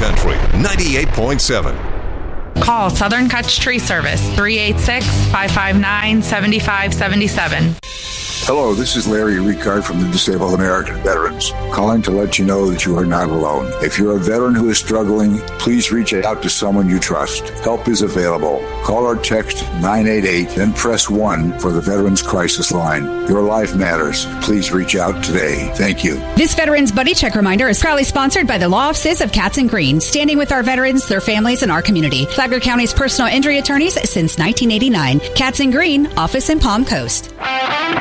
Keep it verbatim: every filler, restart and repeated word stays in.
Elementary, ninety-eight point seven. Call Southern Kutch Tree Service, three eight six, five five nine, seven five seven seven. Hello, this is Larry Ricard from the Disabled American Veterans, calling to let you know that you are not alone. If you're a veteran who is struggling, please reach out to someone you trust. Help is available. Call or text nine eight eight, then press one for the Veterans Crisis Line. Your life matters. Please reach out today. Thank you. This Veterans Buddy Check reminder is proudly sponsored by the law offices of Katz and Green, standing with our veterans, their families, and our community. Flagler County's personal injury attorneys since nineteen eighty-nine. Katz and Green, office in Palm Coast.